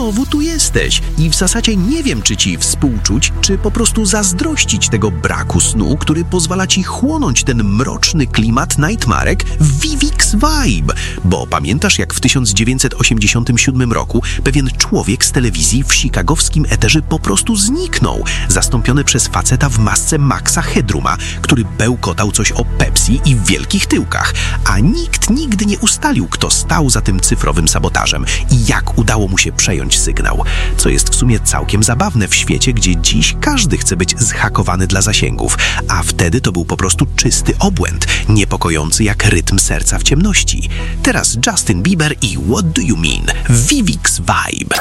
znowu tu jesteś i w zasadzie nie wiem, czy ci współczuć, czy po prostu zazdrościć tego braku snu, który pozwala ci chłonąć ten mroczny klimat nightmarek w Vivix Vibe. Bo pamiętasz, jak w 1987 roku pewien człowiek z telewizji w chicagowskim eterze po prostu zniknął, zastąpiony przez faceta w masce Maxa Headrooma, który bełkotał coś o Pepsi i wielkich tyłkach, a nikt nigdy nie ustalił, kto stał za tym cyfrowym sabotażem i jak udało mu się przejąć sygnał, co jest w sumie całkiem zabawne w świecie, gdzie dziś każdy chce być zhakowany dla zasięgów, a wtedy to był po prostu czysty obłęd, niepokojący jak rytm serca w ciemności. Teraz Justin Bieber i What Do You Mean? Vivix Vibe.